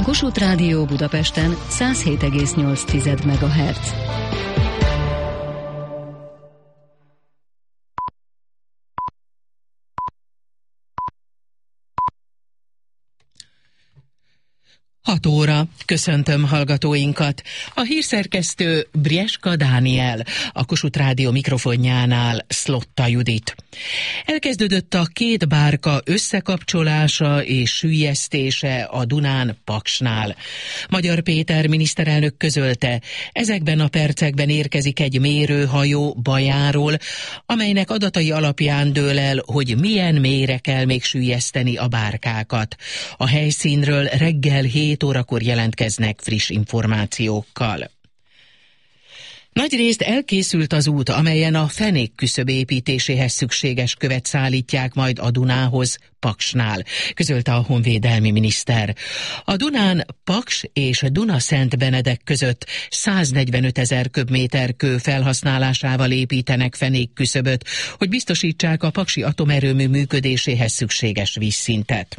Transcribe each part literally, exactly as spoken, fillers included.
Kossuth Rádió Budapesten száz hét egész nyolc megahertz. hat óra. Köszöntöm hallgatóinkat. A hírszerkesztő Brieska Dániel, a Kossuth Rádió mikrofonjánál Szlotta Judit. Elkezdődött a két bárka összekapcsolása és süllyesztése a Dunán Paksnál. Magyar Péter miniszterelnök közölte, ezekben a percekben érkezik egy mérőhajó Bajáról, amelynek adatai alapján dől el, hogy milyen mélyre kell még süllyeszteni a bárkákat. A helyszínről reggel hét órakor jelentkeznek friss információkkal. Nagyrészt elkészült az út, amelyen a fenékküszöb építéséhez szükséges követ szállítják majd a Dunához Paksnál, közölte a honvédelmi miniszter. A Dunán Paks és Duna-Szent-Benedek között száznegyvenöt ezer köbméter kő felhasználásával építenek fenékküszöböt, hogy biztosítsák a paksi atomerőmű működéséhez szükséges vízszintet.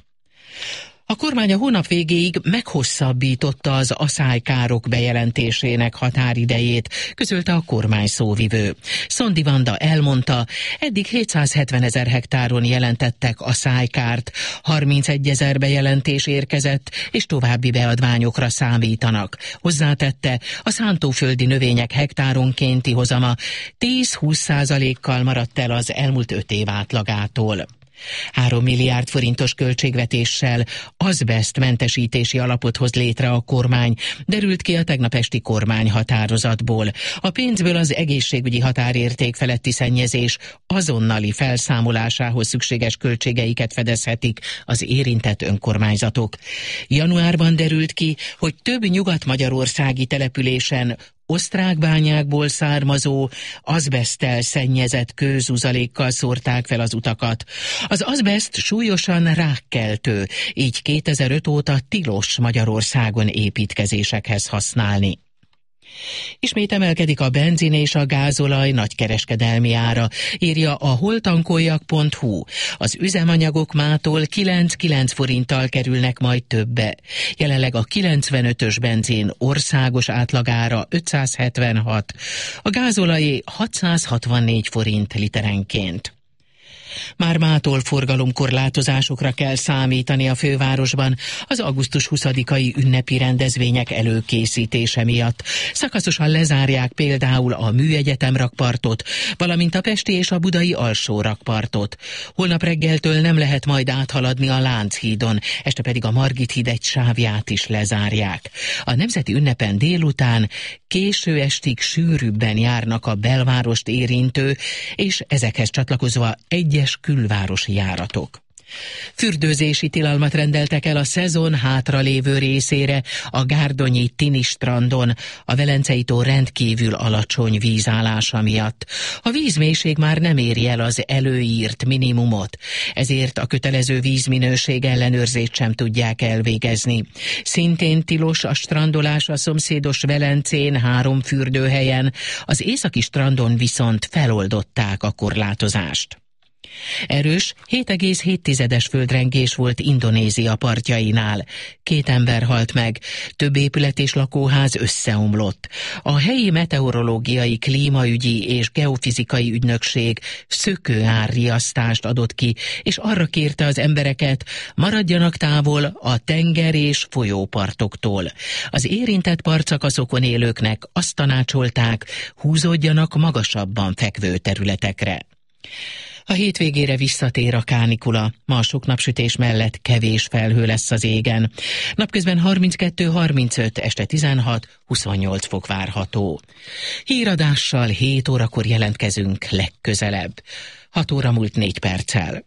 A kormány a hónap végéig meghosszabbította az aszálykárok bejelentésének határidejét, közölte a kormány szóvivő. Szondi Vanda elmondta, eddig hétszázhetven ezer hektáron jelentettek aszálykárt, harmincegy ezer bejelentés érkezett, és további beadványokra számítanak. Hozzátette, a szántóföldi növények hektáronkénti hozama tíz-húsz százalékkal maradt el az elmúlt öt év átlagától. Három milliárd forintos költségvetéssel azbeszt mentesítési alapot hoz létre a kormány, derült ki a tegnap esti kormányhatározatból. A pénzből az egészségügyi határérték feletti szennyezés azonnali felszámolásához szükséges költségeiket fedezhetik az érintett önkormányzatok. Januárban derült ki, hogy több nyugat-magyarországi településen osztrák bányákból származó, azbeszttel szennyezett kőzuzalékkal szórták fel az utakat. Az azbeszt súlyosan rákkeltő, így kétezer-öt óta tilos Magyarországon építkezésekhez használni. Ismét emelkedik a benzin és a gázolaj nagykereskedelmi ára, írja a holtankoljak pont hu. Az üzemanyagok mától kilenc-kilenc forinttal kerülnek majd többe. Jelenleg a kilencvenötös benzin országos átlagára ötszázhetvenhat, a gázolajé hatszázhatvannégy forint literenként. Már mától forgalomkorlátozásokra kell számítani a fővárosban az augusztus huszadikai ünnepi rendezvények előkészítése miatt. Szakaszosan lezárják például a Műegyetem rakpartot, valamint a pesti és a budai alsó rakpartot. Holnap reggeltől nem lehet majd áthaladni a Lánchídon, este pedig a Margit híd egy sávját is lezárják. A nemzeti ünnepen délután késő estig sűrűbben járnak a belvárost érintő, és ezekhez csatlakozva egyes külvárosi járatok. Fürdőzési tilalmat rendeltek el a szezon hátralévő részére a gárdonyi Tini strandon, a Velencei tó rendkívül alacsony vízállása miatt. A vízmélység már nem éri el az előírt minimumot, ezért a kötelező vízminőség ellenőrzést sem tudják elvégezni. Szintén tilos a strandolás a szomszédos Velencén három fürdőhelyen, az északi strandon viszont feloldották a korlátozást. Erős, hét egész hét földrengés volt Indonézia partjainál. Két ember halt meg, több épület és lakóház összeomlott. A helyi meteorológiai, klímaügyi és geofizikai ügynökség szökőárriasztást adott ki, és arra kérte az embereket, maradjanak távol a tenger és folyópartoktól. Az érintett partszakaszokon élőknek azt tanácsolták, húzódjanak magasabban fekvő területekre. A hétvégére visszatér a kánikula, ma sok napsütés mellett kevés felhő lesz az égen. Napközben harminckettő-harmincöt, este tizenhat-huszonnyolc fok várható. Híradással hét órakor jelentkezünk legközelebb. hat óra múlt négy perccel.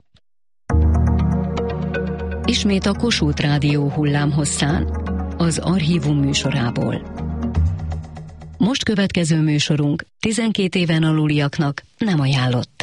Ismét a Kossuth Rádió hullámhosszán, az Archívum műsorából. Most következő műsorunk tizenkét éven aluliaknak nem ajánlott.